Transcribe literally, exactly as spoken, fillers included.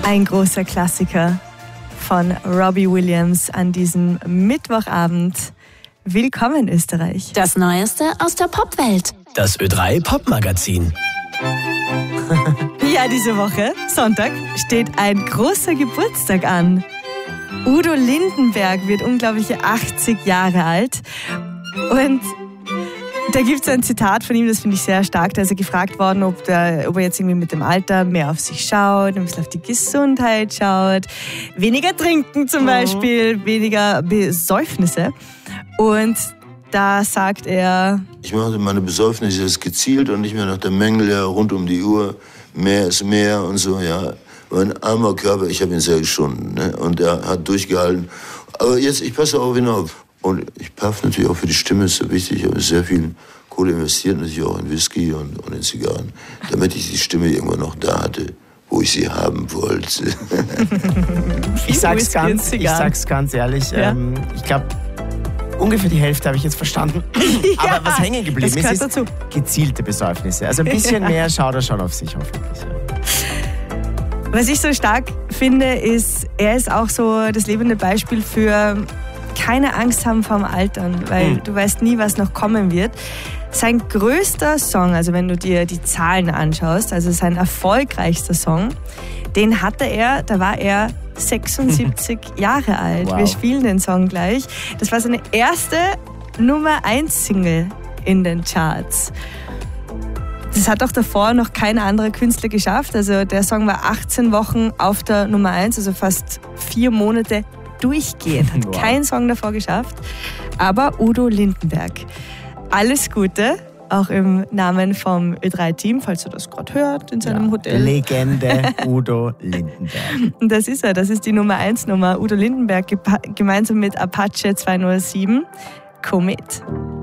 Ein großer Klassiker von Robbie Williams an diesem Mittwochabend. Willkommen Österreich. Das Neueste aus der Popwelt. Das Ö drei Popmagazin. Ja, diese Woche, Sonntag, steht ein großer Geburtstag an. Udo Lindenberg wird unglaubliche achtzig Jahre alt. Und da gibt es ein Zitat von ihm, das finde ich sehr stark. Da ist er gefragt worden, ob, der, ob er jetzt irgendwie mit dem Alter mehr auf sich schaut, ein bisschen auf die Gesundheit schaut, weniger trinken zum Beispiel, weniger Besäufnisse. Und da sagt er: Ich mache meine Besäufnisse jetzt gezielt und nicht mehr nach der Menge rund um die Uhr. Mehr ist mehr und so, ja. Mein armer Körper, ich habe ihn sehr geschunden, ne? Und er hat durchgehalten. Aber jetzt, ich passe auf ihn auf. Und ich paff natürlich auch für die Stimme, ist so wichtig. Ich habe sehr viel Kohle investiert, natürlich auch in Whisky und, und in Zigarren, damit ich die Stimme irgendwann noch da hatte, wo ich sie haben wollte. ich, sag's ganz, ich sag's ganz ehrlich, ja. ähm, ich glaube, ungefähr die Hälfte habe ich jetzt verstanden. Aber ja, was hängen geblieben ist, ist dazu. gezielte Besäufnisse. Also ein bisschen ja. mehr schaut er schon auf sich hoffentlich. Ja. Was ich so stark finde, ist, er ist auch so das lebende Beispiel für keine Angst haben vorm Altern, weil mhm. du weißt nie, was noch kommen wird. Sein größter Song, also wenn du dir die Zahlen anschaust, also sein erfolgreichster Song, den hatte er, da war er sechsundsiebzig Jahre alt. Wow. Wir spielen den Song gleich. Das war seine erste Nummer eins Single in den Charts. Das hat auch davor noch kein anderer Künstler geschafft. Also der Song war achtzehn Wochen auf der Nummer eins, also fast vier Monate durchgehend. Hat wow. kein Song davor geschafft. Aber Udo Lindenberg. Alles Gute, auch im Namen vom Ö drei Team, falls du das gerade hört in seinem ja, Hotel. Legende Udo Lindenberg. Und das ist er, das ist die Nummer eins Nummer. Udo Lindenberg gemeinsam mit Apache zweihundertsieben. Komet.